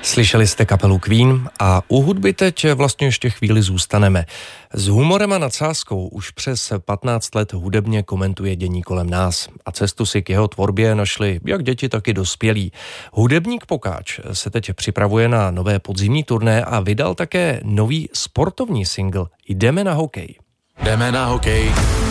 Slyšeli jste kapelu Queen a u hudby teď vlastně ještě chvíli zůstaneme. S humorem a nadsázkou už přes 15 let hudebně komentuje dění kolem nás a cestu si k jeho tvorbě našli jak děti, tak i dospělí. Hudebník Pokáč se teď připravuje na nové podzimní turné a vydal také nový sportovní single Jdeme na hokej. Jdeme na hokej.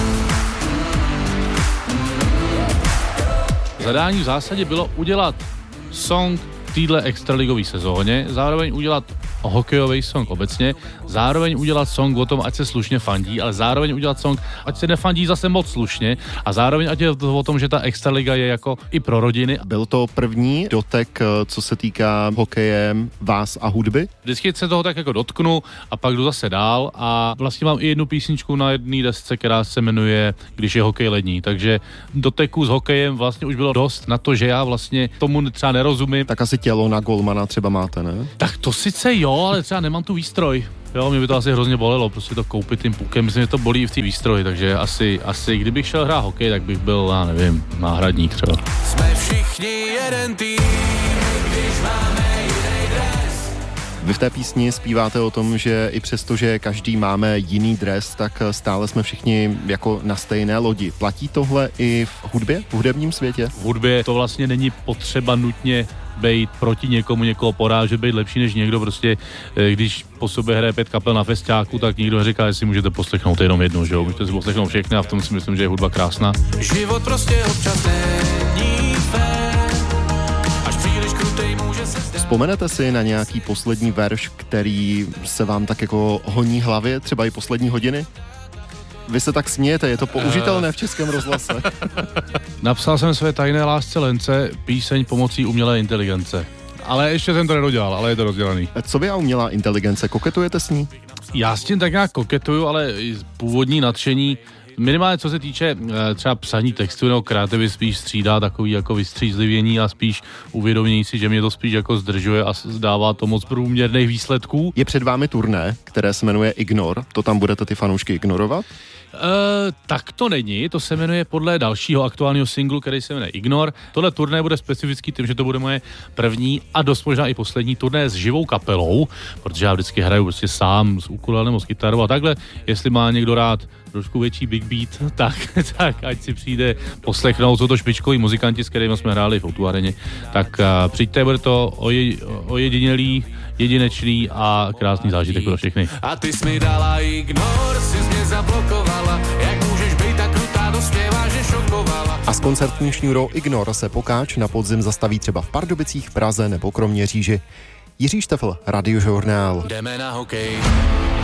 Zadání v zásadě bylo udělat song téhle extraligové sezóně, zároveň udělat hokejový song obecně, zároveň udělat song o tom, ať se slušně fandí, ale zároveň udělat song, ať se nefandí zase moc slušně a zároveň ať je to o tom, že ta extraliga je jako i pro rodiny. Byl to první dotek, co se týká hokeje, vás a hudby? Vždycky se toho tak jako dotknu a pak jdu zase dál a vlastně mám i jednu písničku na jedné desce, která se jmenuje Když je hokej lední, takže doteků s hokejem vlastně už bylo dost na to, že já vlastně tomu třeba nerozumím. Tak asi tělo na golmana třeba máte, ne? Tak to sice jo, ale třeba nemám tu výstroj. Jo, mě by to asi hrozně bolelo, prostě to koupit tím pukem, myslím, že to bolí i v té výstroji, takže asi kdybych šel hrát hokej, tak bych byl, já nevím, náhradník třeba. Jsme všichni jeden tým, když máme jiný dres. Vy v té písni zpíváte o tom, že i přesto, že každý máme jiný dres, tak stále jsme všichni jako na stejné lodi. Platí tohle i v hudbě, v hudebním světě? V hudbě to vlastně není potřeba nutně bejt proti někomu, někoho porážet, být lepší než někdo, prostě když po sobě hraje 5 kapel na festiáku, tak nikdo neříká, jestli můžete poslechnout jenom jednu, že jo, můžete si poslechnout všechny a v tom si myslím, že je hudba krásná. Život prostě občas není fér, až příliš krutej může se zdát. Vzpomenete si na nějaký poslední verš, který se vám tak jako honí hlavě, třeba i poslední hodiny? Vy se tak smějete, je to použitelné v Českém rozhlase. Napsal jsem své tajné lásce Lence píseň pomocí umělé inteligence. Ale ještě jsem to nedodělal, ale je to rozdělaný. Co vy a umělá inteligence, koketujete s ní? Já s tím tak nějak koketuju, ale původní nadšení, minimálně co se týče třeba psaní textu nebo kreativy, spíš střídá takový jako vystřízlivění a spíš uvědomění si, že mě to spíš jako zdržuje a dává to moc průměrných výsledků. Je před vámi turné, které se jmenuje Ignor, to tam budete ty fanoušky ignorovat? Tak to není, to se jmenuje podle dalšího aktuálního singlu, který se jmenuje Ignor. Tohle turné bude specifický tím, že to bude moje první a dost možná i poslední turné s živou kapelou, protože já vždycky hraju prostě sám s ukulelem nebo s kytarou a takhle. Jestli má někdo rád trošku větší big beat, tak ať si přijde poslechnout, jsou to špičkoví muzikanti, s kterými jsme hráli v O2 areně, tak přijďte, bude to ojedinělý, jedinečný a krásný zážitek pro všechny. A ty jsi mi dala ignor, jsi mě zablokovala, jak můžeš být tak krutá, dospěvá, že šokovala. A s koncertní šňůrou Ignor se Pokáč na podzim zastaví třeba v Pardubicích, Praze nebo Kroměříži. Jiří Štefl, Radiožurnál. Jdeme na hokej.